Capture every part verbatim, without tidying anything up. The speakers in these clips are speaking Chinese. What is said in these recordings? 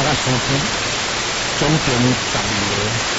甲司机，总共十二个。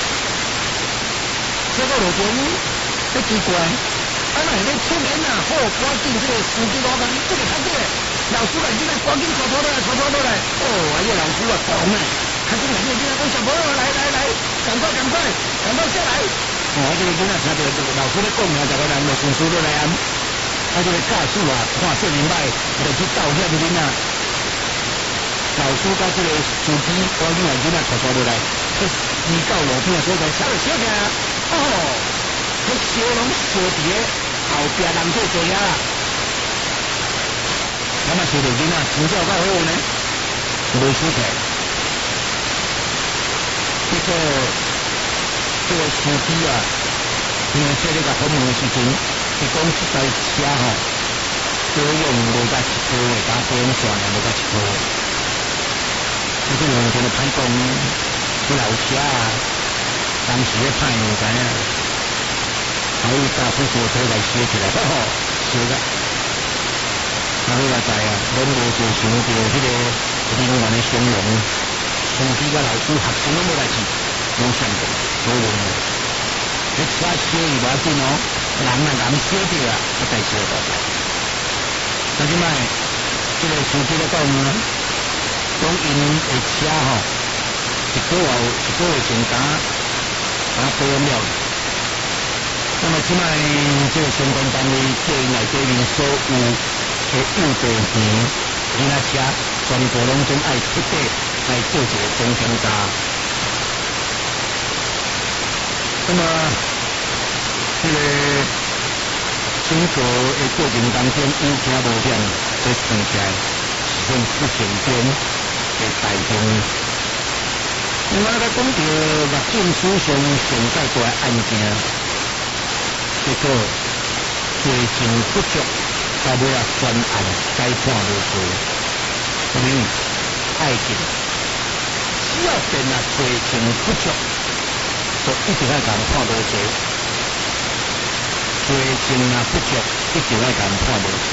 结果路边，很奇怪，啊那咧出现啊，好，赶紧这个司机老讲，这个看这个，老师来，今仔赶紧拖拖落来，拖拖落来。哦，啊，这老师啊，懂诶，看这个这个今仔讲小朋友来来来，赶快赶快，赶快下来。哦，啊这个今仔听到这个老师咧讲啊，大家人就顺势落来啊。啊这个驾驶啊，看说明白，就去道歉囡仔。老师甲这个司机赶紧来囡仔拖拖落来，去移到路边的所在，小小声哦。迄小龙小伫咧后壁人做做遐啦，咁啊，小条囡仔成绩有够好呢，袂输起。结果这个司机啊，因为这个甲访问的时阵，伊讲这台车吼，保养无甲一个月，加保养线也无甲一个月。你这两天的歹讲，这老车啊，当时咧歹唔知影。还有驾驶坐车来写起来，吼吼，写个，啊，你话知啊，咱无就想到迄个人员的相容，司机甲老师学生拢无来去，拢想过，无用的。你车写伊无要紧哦，人啊人写着啊，啊代志就大代。但是卖，这个司机咧讲啊，讲因的车吼，一个月一个月前打，打保养了。那么，即卖这个相关单位叫因来对面所有的幼稚园、囡仔车，全部拢总爱彻底来做一个总检查。那么，这个整个的过程当中有惊无险，这算起来是件不成功的代志。另外，来讲到目前史上上界大的案件。结果罪证不足，到尾啊专案该判无罪，因为爱情只要变啊罪证不足，就一定要甲判无罪。罪证啊不足，一定要甲判无罪。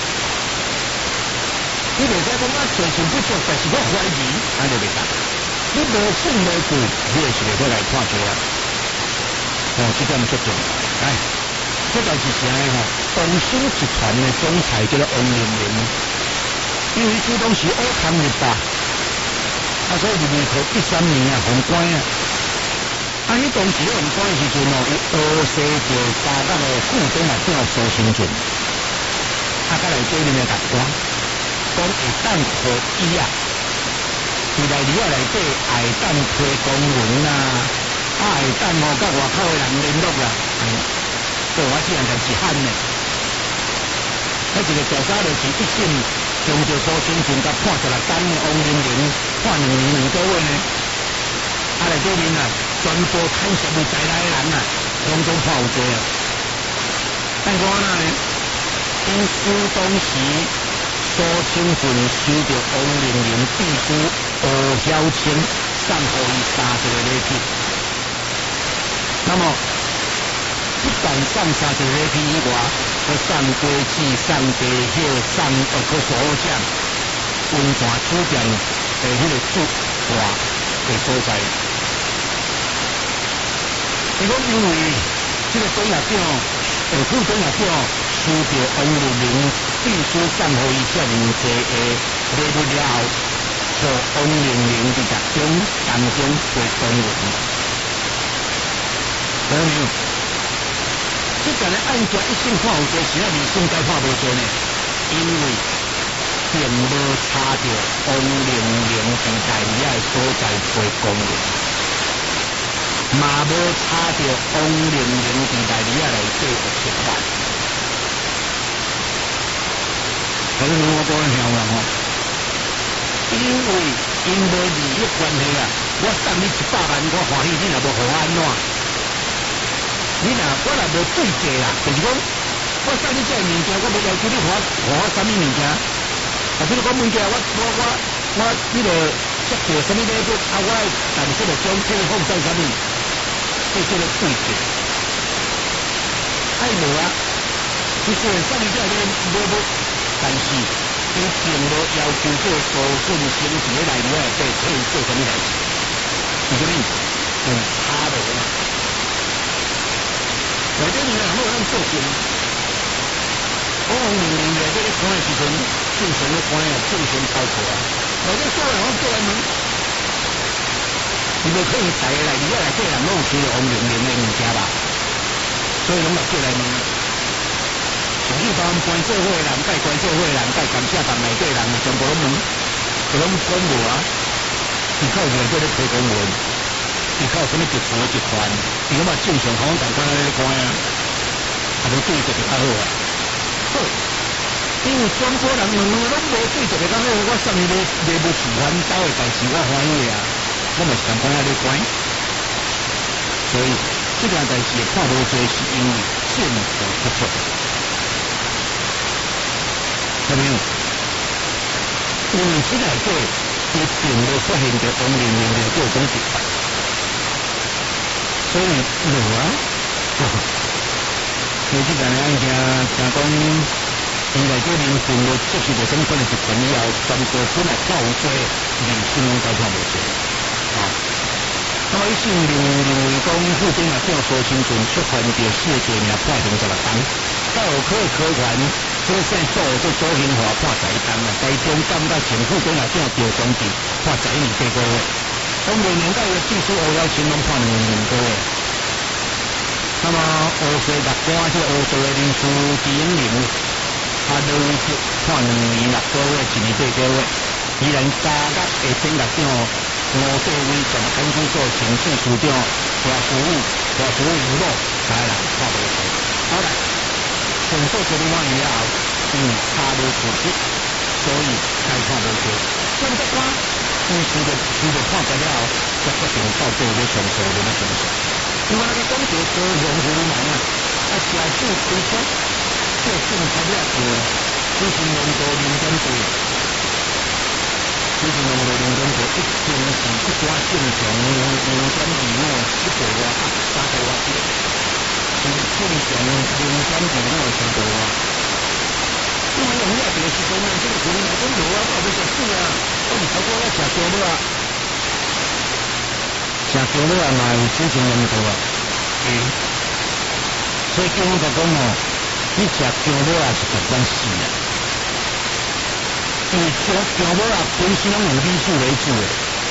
你袂使讲啊罪证不足，但是我怀疑，安尼袂得。你无证无据，你就是袂使来判罪啊。哦，这点足重要，来。这代志是安尼吼，东兴集团的总裁叫做王玲玲，因为主动是乌康日吧，啊，所以入面头一三年啊，红关啊，啊，迄当时咧红关的时阵哦，伊乌西就加到个副总啊叫苏新俊，啊，甲来对面的大官，讲会当可以啊，伫内里啊内底会当推公文啊，啊，会当哦甲外口的人联络啦。对，我这样就是喊呢。迄一个大沙就是一审从着苏新俊甲判十六单的王玲玲判两年两个月呢。啊来对面啊，全部看实务在内的人啊，拢总判有罪啊。但我呢，因司当时苏清俊收着王玲玲秘书吴晓清送互伊三十个礼品，那么。不但送三十个礼品以外，佮送鸡翅、送鸡血、送呃佮所有奖，温泉酒店的迄个主华的所在。伊讲因为这个总业长，呃副总业长收到王玲玲秘书送互伊遮尔济个礼物了后，互王玲玲伫十中当中做公文。有没有？这件的案件一审判有罪，是啊二审该判无罪呢？因为并无查到王玲玲伫代理的所在做公文，嘛无查到王玲玲伫代理内底有吃饭。可是我讲晓啦吼，因为因无利益关系啊，我送你一百万，我欢喜，你若无互我安怎？你若我若无对价啦，就是讲我送你这个物件，我无要求你互我互我啥物物件。啊，比如讲物件，我我我我你著接到啥物礼物，啊，我但是这个奖这个放在啥物，这叫做对价。爱无啊，你虽然送你这个礼物，但是伊并无要求做高顺成绩的内容内底可以做什么代志？是啥物？有差无啦？内底你若冇咱做阵，我红零零内底咧看的时阵，正常咧看啊，正常操作啊。内底所有人过来问，你无可能大个来，你要来过人拢有吃红零零的物件吧？所以拢来过来问。上去帮关做伙的人，甲关做伙的人，甲感谢党内底人，全部拢问，就拢讲无啊。伊靠内底咧推公文，伊靠什么集团集团，伊感觉正常好大家咧关啊，啊无对一个较好啊。好，因为全部人问拢无对一个较好，我送伊咧咧无喜欢兜的代志，我欢喜啊，我嘛是共款啊咧关。所以这件代志看无做，是因为见识不足。有没有？因为这内底伊并无出现着红零零的各种集团，所以落啊，所以这件案件听讲，伊内底人并无接受着什么款的集团以后，全部本来看有做，连新闻都看无做，啊。那么伊姓刘，认为讲副董啊叫苏清纯出犯着四罪名判刑十六档，教科科员。所以现在做做周兴华判十一档啊，台中监到前副董事长赵忠志判十一年八个月，红零零甲伊技术欧耀青拢判两年两个月。那么乌西六官即个乌西的律师狄英玲，他都是判两年六个月，一年八个月。依然加甲下检察长吴世伟从看守所刑事处长华服务华服务吴某三个人判无罪。好来。上诉处理完以后，因为查无事实，所以才判无罪。检察官因事着事着判决了后，才决定到底要上诉无要上诉。因为那个讲着高雄湖南啊，啊社主推出叫警察了做执行浓度零点几，执行浓度零点几，一定是一寡正常零点二五，一百外啊，三百外几。是正常零点二五的程度啊！因为用了别时阵啊，这个湖南讲无啊，我要食水啊，我唔超过我食姜母啊，食姜母啊嘛有正常浓度啊，嗯，所以叫我就讲哦，你食姜母啊是绝对死啊，因为姜姜母啊本身拢用米数为主的。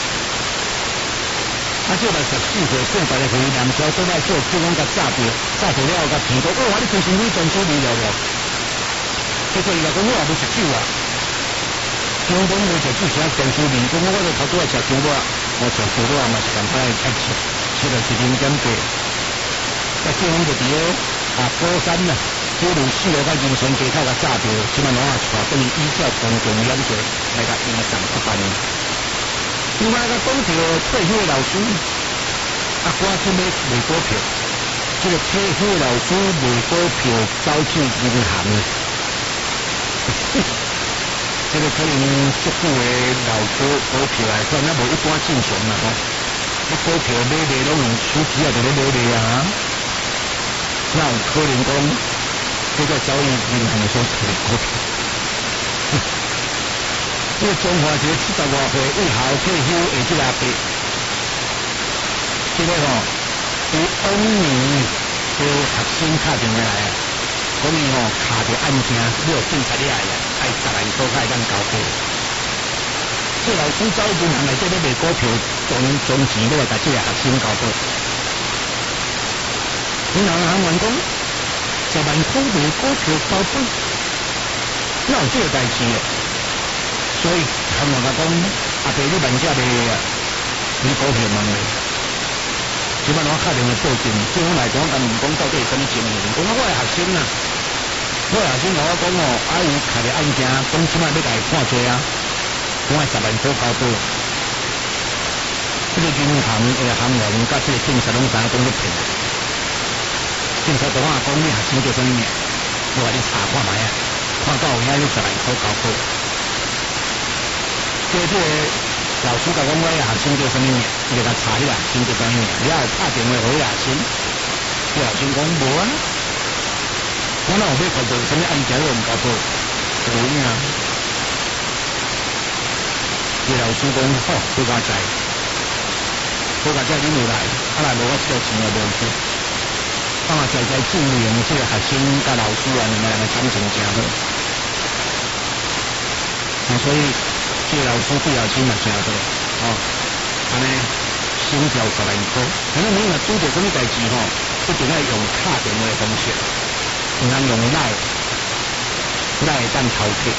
啊，这来十四岁送大家去南桥做来做，叫阮甲炸掉，炸掉了后甲骗讲，哦，我你精神科专处理了了。结果伊来讲，我也无食酒啊。姜母无食酒，是啊专处理，讲我就头拄爱食姜母啊，我食姜母啊嘛是共款爱爱吃，吃了是零点八。啊，叫阮就伫咧啊高山啊，九路四路甲银泉街头甲炸掉，即摆拢啊带等于依照公共严罪来甲移送法办。另外，个讲着退休的老师，啊，我准备卖股票，这个退休的老师卖股票走进银行，这个可能足久的老股股票来看，那无一般正常啦吼。你股票买卖拢用手机啊，就咧买卖啊，那有可能讲，这个走进银行所退股票。这个中华节七十外岁以后退休的这个阿伯，这个吼，有往年有学生打电话来啊，讲伊吼卡着案件，你有警察来啊，爱十万块块当交费。这老师走银行内底咧卖股票，赚赚钱要来甲这个学生交费。银行行员讲，十万块卖股票交费，哪有这个代志的？所以，他们甲讲，阿伯你万只卖啊，你股票问咧。即摆我打电话报警，政府来讲，但唔讲到底是啥物情形。讲我的学生啊，我的学生甲我讲哦，啊伊开着案件，讲即摆要甲伊判罪啊，讲爱十万块交保。这个银行的行员甲这个警察拢知影讲咧骗。警察同我讲你学生叫啥物名，我甲你查看卖啊，看到有影你十万块交保。叫这个老师甲讲，我的学生叫什么名？伊就甲查迄个学生叫什么名？了后打电话给学生，这学生讲无啊，我哪有要交报什么案件都唔交报，有影。 这老师讲好，好加在，好加在恁有来，啊来无我这个钱也无去。啊嘛在在证明这个学生甲老师啊，两个人的感情真好。啊，所以这个老师对后生也真好，哦，安尼成就十万块。反正你若拄着什么代志吼，一定要用打电话的方式，唔通用赖赖等头贴。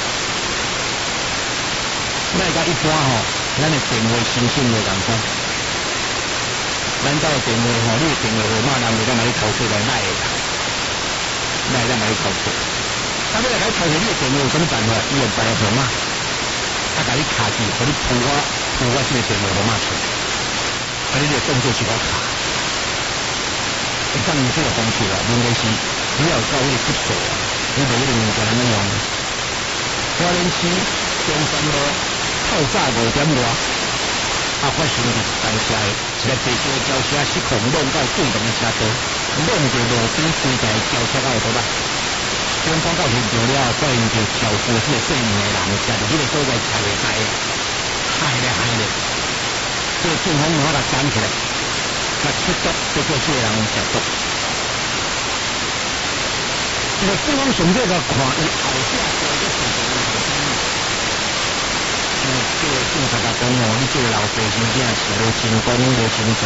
咱甲一般吼，咱的电话申请无共款。咱到电话吼，你的电话号码人会当来投诉来赖的，赖咱来投诉。啊，你来来投诉你的电话有什么办法？你用白号码，啊，甲你卡住，互你铺我铺我这个电话号码出，啊，你这个动作是我卡。会当用这个方式啊，问题是你要到迄个级数啊，你无一定能够安尼用。花莲市中山路。透早五点外，啊，发生伫当下一个白色的轿车失控弄到对面的车道，弄到路边规台轿车到头啦。警方到现场了，发现着肇事这个姓名的人，徛伫迄个所在踩袂开，害咧害咧。这个警方马上站起来，甲出毒，就叫这个人食毒。这个警方上这个看伊后下做一个事情。嗯，这个警察甲讲哦，你这个老爸真正是无成功无成状。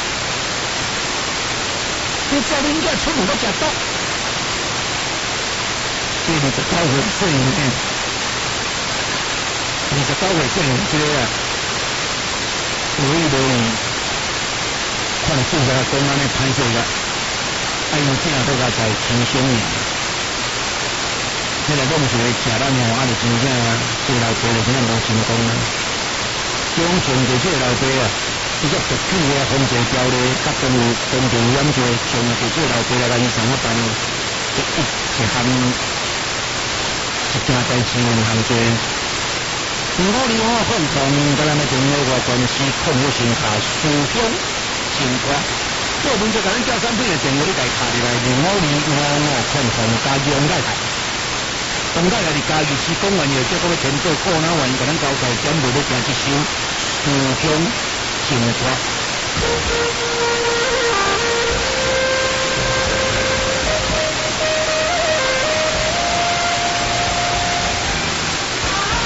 你叫恁囝出门都食毒，这二十九岁岁年，二十九岁岁年这个啊，无意无意，看警察讲安尼歹势个，啊，因正都甲在轻松呢。这个拢是会食咱吼，啊，就真正这个老爸就真正无成功啊。中正就这个老爸啊，伊个特许的防制条例，甲动物动物园罪，从就这个老爸来甲伊上个班，一一一项一件代志两项罪。如果你我共同甲咱的中国外关系控制审查思想情况，我们就甲咱叫三品的电话你家卡入来，零五二五五共同加用来台。当代来伫嘉义市公园有这个天做过哪玩，甲咱交代点袂要行一首思乡情歌。